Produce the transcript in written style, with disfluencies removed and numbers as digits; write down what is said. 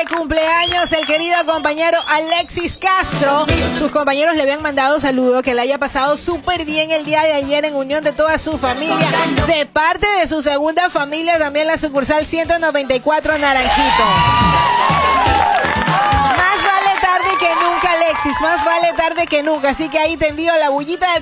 cumpleaños el querido compañero Alexis Castro. Sus compañeros le habían mandado saludos, que le haya pasado súper bien el día de ayer en unión de toda su familia. De parte de su segunda familia, también la sucursal 194 Naranjito. Más vale tarde que nunca, Alexis, más vale tarde que nunca. Así que ahí te envío la bullita del